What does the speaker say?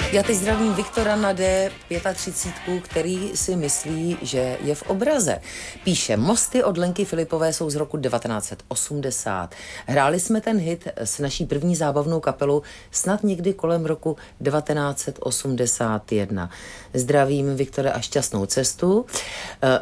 Já teď zdravím Viktora na D35, který si myslí, že je v obraze. Píše, Mosty od Lenky Filipové jsou z roku 1980. Hráli jsme ten hit s naší první zábavnou kapelou snad někdy kolem roku 1981. Zdravím, Viktore, a šťastnou cestu.